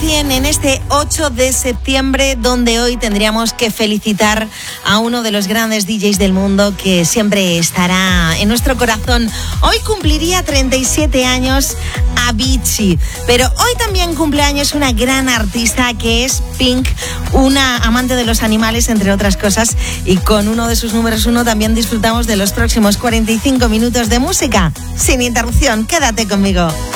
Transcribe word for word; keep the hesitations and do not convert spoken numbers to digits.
cien en este ocho de septiembre, donde hoy tendríamos que felicitar a uno de los grandes D Js del mundo que siempre estará en nuestro corazón. Hoy cumpliría treinta y siete años Avicii, pero hoy también cumple años una gran artista que es Pink, una amante de los animales, entre otras cosas, y con uno de sus números uno también disfrutamos de los próximos cuarenta y cinco minutos de música sin interrupción. Quédate conmigo.